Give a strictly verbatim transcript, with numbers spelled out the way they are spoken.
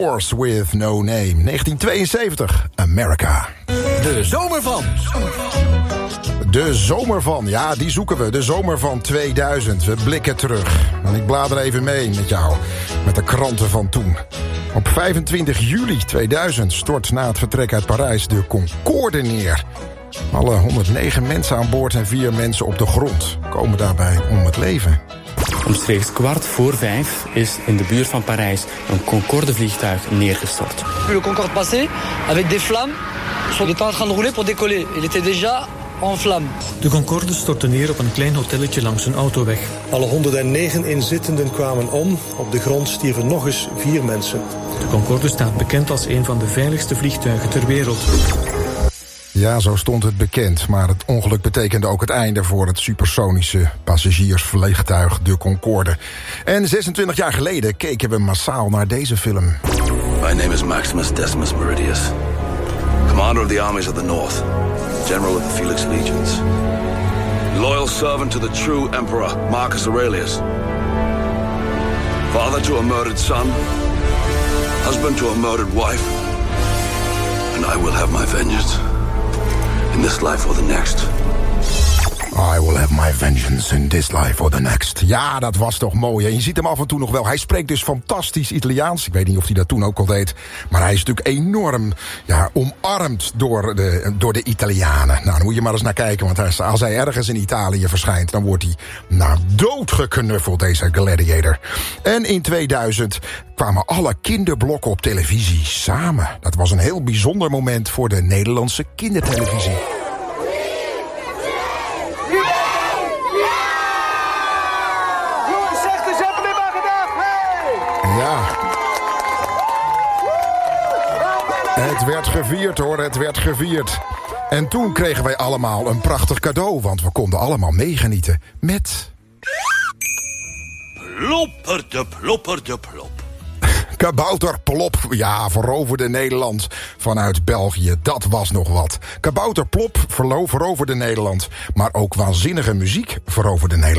Horse with No Name. negentien tweeënzeventig, America. De zomer van. De zomer van, ja, die zoeken we. De zomer van tweeduizend. We blikken terug. En ik blader even mee met jou. Met de kranten van toen. Op vijfentwintig juli tweeduizend stort na het vertrek uit Parijs de Concorde neer. Alle honderdnegen mensen aan boord en vier mensen op de grond komen daarbij om het leven. Omstreeks kwart voor vijf is in de buurt van Parijs een Concorde-vliegtuig neergestort. Le Concorde passé avec des flammes. Il était en train de rouler pour décoller. Il était déjà en flamme. De Concorde stortte neer op een klein hotelletje langs een autoweg. Alle honderdnegen inzittenden kwamen om. Op de grond stierven nog eens vier mensen. De Concorde staat bekend als een van de veiligste vliegtuigen ter wereld. Ja, zo stond het bekend, maar het ongeluk betekende ook het einde voor het supersonische passagiersvliegtuig de Concorde. En zesentwintig jaar geleden keken we massaal naar deze film. My name is Maximus Decimus Meridius, commander of the armies of the North, general of the Felix Legions, loyal servant to the true emperor Marcus Aurelius, father to a murdered son, husband to a murdered wife, and I will have my vengeance. In this life or the next. I will have my vengeance in this life or the next. Ja, dat was toch mooi. En je ziet hem af en toe nog wel. Hij spreekt dus fantastisch Italiaans. Ik weet niet of hij dat toen ook al deed. Maar hij is natuurlijk enorm ja, omarmd door de, door de Italianen. Nou, dan moet je maar eens naar kijken. Want hij, als hij ergens in Italië verschijnt, dan wordt hij nou, doodgeknuffeld, deze gladiator. En in tweeduizend kwamen alle kinderblokken op televisie samen. Dat was een heel bijzonder moment voor de Nederlandse kindertelevisie. Ja. Het werd gevierd hoor, het werd gevierd. En toen kregen wij allemaal een prachtig cadeau, want we konden allemaal meegenieten met... Plopper de plopper de plop. Kabouter Plop, ja, veroverde Nederland vanuit België. Dat was nog wat. Kabouter Plop veroverde Nederland, maar ook waanzinnige muziek veroverde Nederland.